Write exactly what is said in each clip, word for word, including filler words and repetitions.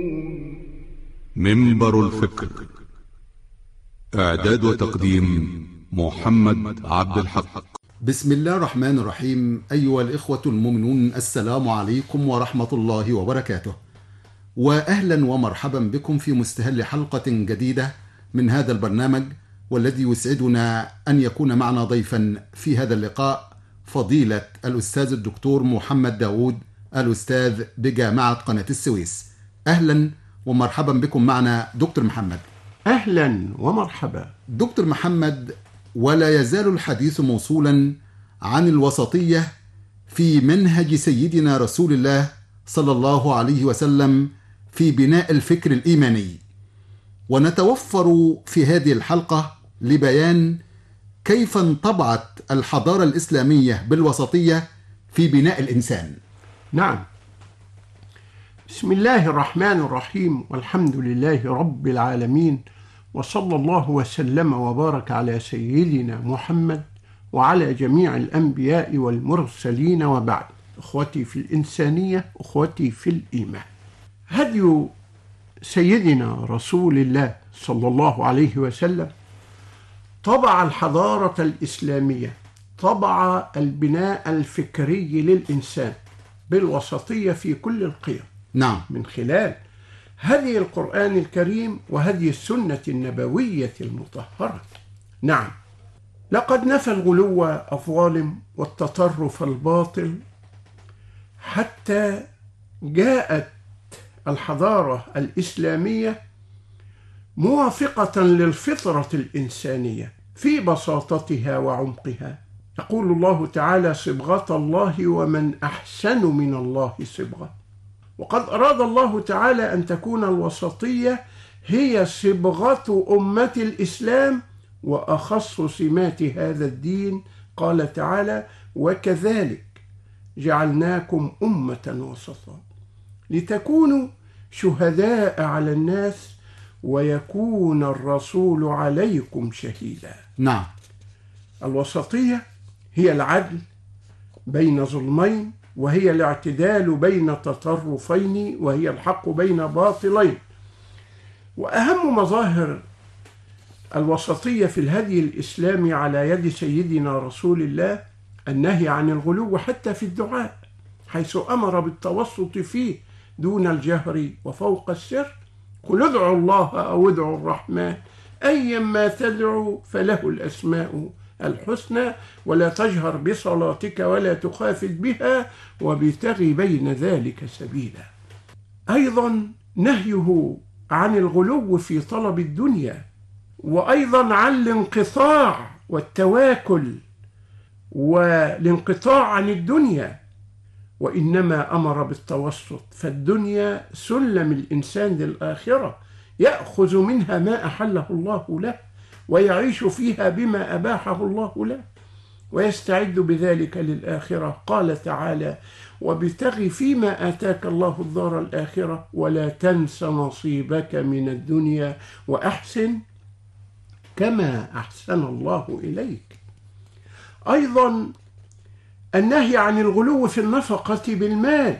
منبر الفكر. إعداد وتقديم محمد عبد الحق. بسم الله الرحمن الرحيم. أيها الإخوة المؤمنون، السلام عليكم ورحمة الله وبركاته، وأهلا ومرحبا بكم في مستهل حلقة جديدة من هذا البرنامج، والذي يسعدنا أن يكون معنا ضيفا في هذا اللقاء فضيلة الأستاذ الدكتور محمد داود، الأستاذ بجامعة قناة السويس. أهلا ومرحبا بكم معنا دكتور محمد. أهلا ومرحبا دكتور محمد، ولا يزال الحديث موصولا عن الوسطية في منهج سيدنا رسول الله صلى الله عليه وسلم في بناء الفكر الإيماني، ونتوفر في هذه الحلقة لبيان كيف انطبعت الحضارة الإسلامية بالوسطية في بناء الإنسان. نعم، بسم الله الرحمن الرحيم، والحمد لله رب العالمين، وصلى الله وسلم وبارك على سيدنا محمد وعلى جميع الأنبياء والمرسلين، وبعد. أخوتي في الإنسانية، أخوتي في الإيمان، هدي سيدنا رسول الله صلى الله عليه وسلم طبع الحضارة الإسلامية، طبع البناء الفكري للإنسان بالوسطية في كل القيم. نعم، من خلال هدي القرآن الكريم وهدي السنة النبوية المطهرة. نعم، لقد نفى الغلو الظالم والتطرف الباطل حتى جاءت الحضارة الإسلامية موافقة للفطرة الإنسانية في بساطتها وعمقها. يقول الله تعالى: صبغة الله ومن أحسن من الله صبغة. وقد أراد الله تعالى أن تكون الوسطية هي صبغة أمة الإسلام وأخص سمات هذا الدين. قال تعالى: وكذلك جعلناكم أمة وسطا لتكونوا شهداء على الناس ويكون الرسول عليكم شهيدا. نعم، الوسطية هي العدل بين ظلمين، وهي الاعتدال بين تطرفين، وهي الحق بين باطلين. وأهم مظاهر الوسطية في الهدي الإسلامي على يد سيدنا رسول الله النهي عن الغلو حتى في الدعاء، حيث أمر بالتوسط فيه دون الجهر وفوق السر. قل ادعوا الله أو ادعوا الرحمن أيما تدعوا فله الأسماء الحسنى ولا تجهر بصلاتك ولا تخافت بها وابتغ بين ذلك سبيلا. أيضا نهيه عن الغلو في طلب الدنيا، وأيضا عن الانقطاع والتواكل والانقطاع عن الدنيا، وإنما أمر بالتوسط، فالدنيا سلم الإنسان للآخرة، يأخذ منها ما أحله الله له ويعيش فيها بما أباحه الله له ويستعد بذلك للآخرة. قال تعالى: وابتغ فيما آتاك الله الدار الآخرة ولا تنس نصيبك من الدنيا وأحسن كما أحسن الله إليك. أيضا النهي عن الغلو في النفقة بالمال،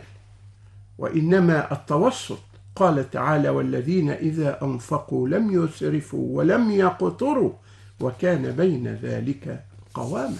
وإنما التوسط. قال تعالى: والذين إذا أنفقوا لم يسرفوا ولم يقتروا وكان بين ذلك قواما.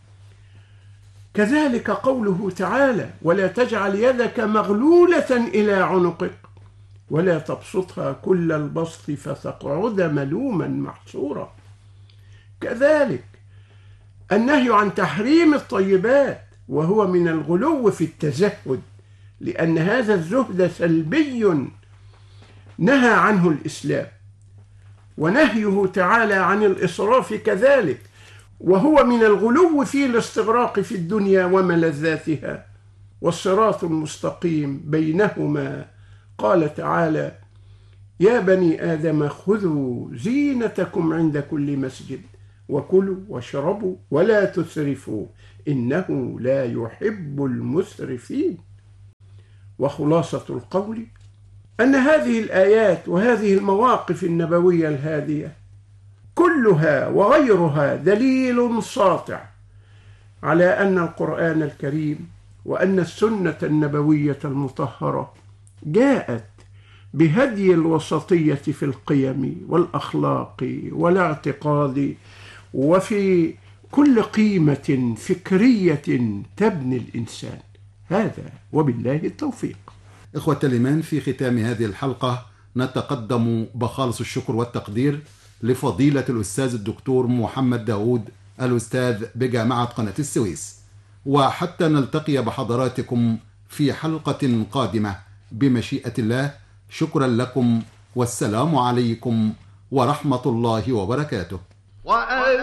كذلك قوله تعالى: ولا تجعل يدك مغلولة إلى عنقك ولا تبسطها كل البسط فتقعد ملوما محسورا. كذلك النهي عن تحريم الطيبات، وهو من الغلو في التزهد، لأن هذا الزهد سلبي نهى عنه الإسلام. ونهيه تعالى عن الإسراف كذلك، وهو من الغلو في الاستغراق في الدنيا وملذاتها، والصراط المستقيم بينهما. قال تعالى: يا بني آدم خذوا زينتكم عند كل مسجد وكلوا واشربوا ولا تسرفوا إنه لا يحب المسرفين. وخلاصة القول أن هذه الآيات وهذه المواقف النبوية الهادية كلها وغيرها دليل ساطع على أن القرآن الكريم وأن السنة النبوية المطهرة جاءت بهدي الوسطية في القيم والأخلاق والاعتقاد، وفي كل قيمة فكرية تبني الإنسان. هذا وبالله التوفيق. إخوة الإيمان، في ختام هذه الحلقة نتقدم بخالص الشكر والتقدير لفضيلة الأستاذ الدكتور محمد داود، الأستاذ بجامعة قناة السويس. وحتى نلتقي بحضراتكم في حلقة قادمة بمشيئة الله، شكرا لكم، والسلام عليكم ورحمة الله وبركاته.